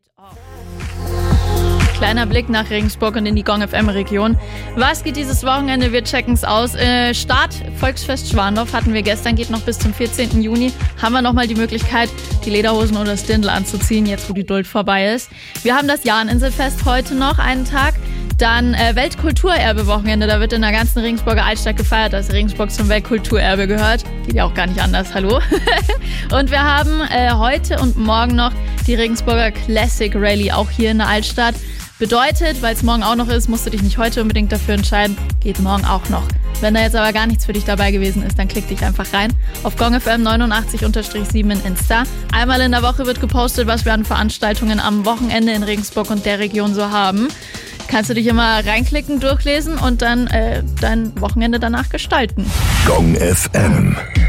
Kleiner Blick nach Regensburg und in die Gong FM Region. Was geht dieses Wochenende? Wir checken's aus. Start Volksfest Schwandorf hatten wir gestern, geht noch bis zum 14. Juni. Haben wir nochmal die Möglichkeit, die Lederhosen oder das Dirndl anzuziehen, jetzt wo die Duld vorbei ist. Wir haben das Jahreninselfest heute noch, einen Tag. Dann Weltkulturerbe-Wochenende, da wird in der ganzen Regensburger Altstadt gefeiert, dass Regensburg zum Weltkulturerbe gehört. Geht ja auch gar nicht anders, hallo. Und wir haben heute und morgen noch die Regensburger Classic Rally, auch hier in der Altstadt. Bedeutet, weil es morgen auch noch ist, musst du dich nicht heute unbedingt dafür entscheiden, geht morgen auch noch. Wenn da jetzt aber gar nichts für dich dabei gewesen ist, dann klick dich einfach rein auf GongFM 89-7 in Insta. Einmal in der Woche wird gepostet, was wir an Veranstaltungen am Wochenende in Regensburg und der Region so haben. Kannst du dich immer reinklicken, durchlesen und dann dein Wochenende danach gestalten. GongFM